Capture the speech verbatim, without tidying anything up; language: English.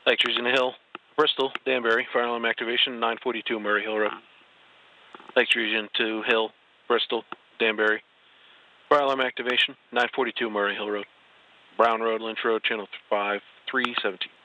Lake Trees in the Hill, Bristol, Danbury, fire alarm activation, nine forty-two Murray Hill Road. Lake Trees into Hill, Bristol, Danbury, fire alarm activation, nine forty-two Murray Hill Road. Brown Road, Lynch Road, channel five three seventeen.